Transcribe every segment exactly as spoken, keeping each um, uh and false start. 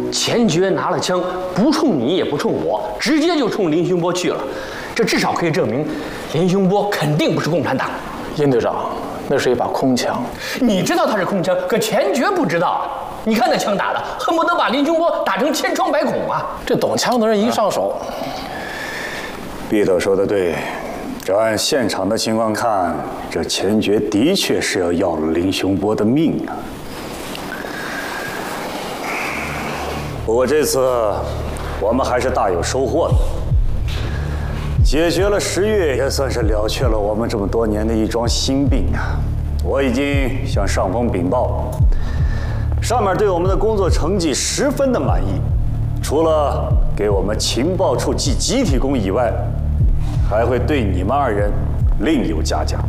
钱爵拿了枪，不冲你也不冲我，直接就冲林雄波去了。这至少可以证明，林雄波肯定不是共产党。 殷队长，那是一把空枪。 你知道他是空枪，可钱爵不知道啊。你看那枪打的，恨不得把林雄波打成千疮百孔啊！ 这懂枪的人一上手， 毕斗说的对。 这按现场的情况看，这钱爵的确是要要了林雄波的命啊。不过这次我们还是大有收获的，解决了十月，也算是了却了我们这么多年的一桩心病啊。我已经向上峰禀报，上面对我们的工作成绩十分的满意，除了给我们情报处记集体功以外。 还会对你们二人另有嘉奖。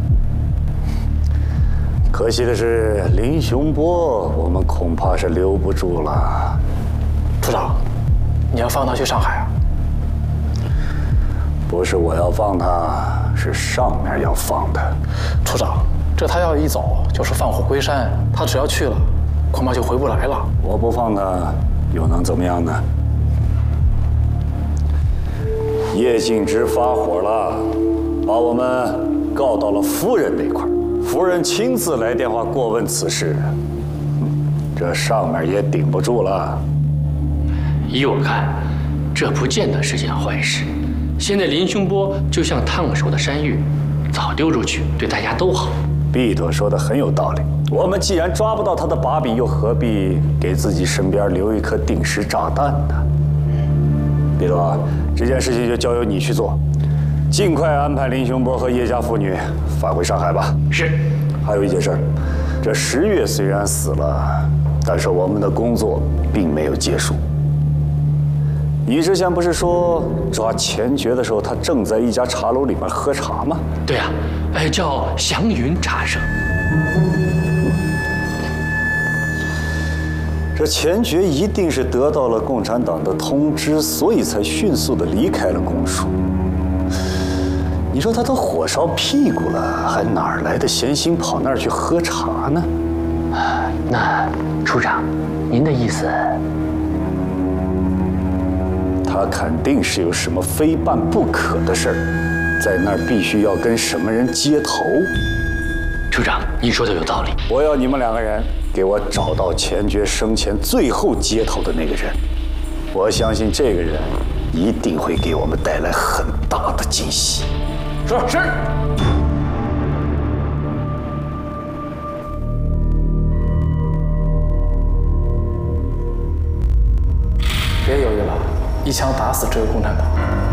可惜的是，林雄波，我们恐怕是留不住了。 处长，你要放他去上海啊？ 不是我要放他，是上面要放他。 处长，这他要一走就是放虎归山，他只要去了，恐怕就回不来了。 我不放他，又能怎么样呢？ 叶敬之发火了，把我们告到了夫人那块儿。夫人亲自来电话过问此事，这上面也顶不住了。 依我看，这不见得是件坏事。现在林雄波就像烫手的山芋，早丢出去对大家都好。 毕朵说的很有道理。我们既然抓不到他的把柄，又何必给自己身边留一颗定时炸弹呢？毕朵。 这件事情就交由你去做，尽快安排林雄波和叶家父女返回上海吧。 是。 还有一件事，这十月虽然死了，但是我们的工作并没有结束。你之前不是说抓钱爵的时候，他正在一家茶楼里面喝茶吗？ 对啊，哎，叫祥云茶社。 这钱爵一定是得到了共产党的通知，所以才迅速的离开了公署。你说他都火烧屁股了，还哪儿来的闲心跑那儿去喝茶呢？ 那处长，您的意思？ 他肯定是有什么非办不可的事儿，在那儿必须要跟什么人接头。 处长，您说的有道理。 我要你们两个人。 给我找到钱爵生前最后接头的那个人，我相信这个人一定会给我们带来很大的惊喜。 是是。别犹豫了，一枪打死这个共产党。